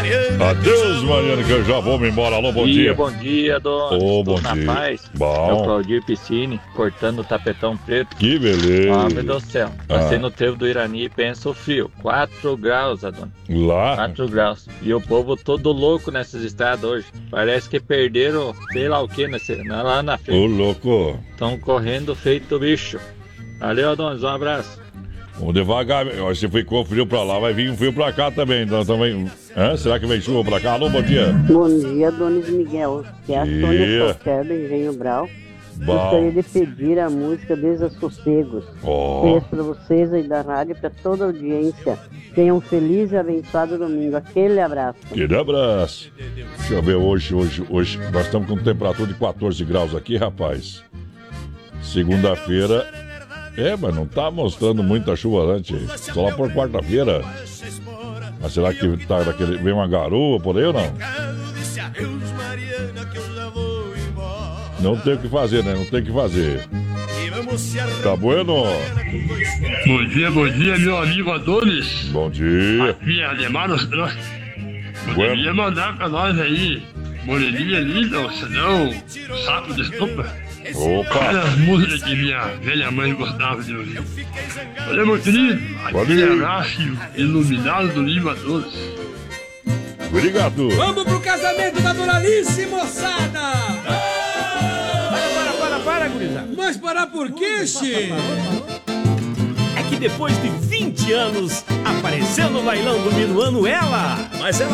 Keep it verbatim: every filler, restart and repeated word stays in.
Adeus, Mariana, que eu já vou me embora. Alô, bom dia. Bom dia, dona. Ô, bom na dia. Paz. Bom. É o Claudir Piscine, cortando o tapetão preto. Que beleza. Homem do céu. Passei Ah. no trevo do Irani e penso o frio. quatro graus, Adona. Lá? quatro graus. E o povo todo louco nessas estradas hoje. Parece que perderam, sei lá o que, nesse, lá na Ô, frente. louco. Estão correndo feito bicho. Valeu, Adonis. Um abraço. Vamos devagar. Ó, se ficou frio pra lá, vai vir um frio pra cá também. Então também. Hã? Será que vem chuva pra cá? Alô, bom dia. Bom dia, Donis Miguel. Que é a Dia. Sônia Qualquer do Engenho Brau. Bom. Gostaria de pedir a música Desassossegos. Ó. Conheço para vocês aí da rádio e para toda a audiência. Tenham um feliz e abençoado domingo. Aquele abraço. Aquele abraço. Deixa eu ver hoje, hoje, hoje. Nós estamos com temperatura de quatorze graus aqui, rapaz. Segunda-feira. É, mas não tá mostrando muita chuva antes. Só lá por quarta-feira. Mas será que tá daquele, vem uma garoa por aí ou não? Não tem o que fazer, né? Não tem o que fazer. Tá bueno? Bom dia, bom dia, meu amigo Adonis. Bom dia. Aqui é Ademar dos Gross. Poderia mandar pra nós aí, moreninha linda, ou senão, saco de estopa. Opa! Várias músicas que minha velha mãe gostava de ouvir. Valeu, meu querido. Aquele abraço iluminado do Lima Doce. Obrigado. Vamos pro casamento da Doralice, moçada! Para, para, para, para, gurizada. Mas parar por quê, Che? É que depois de vinte anos, apareceu no bailão do Minuano ela. Mas ela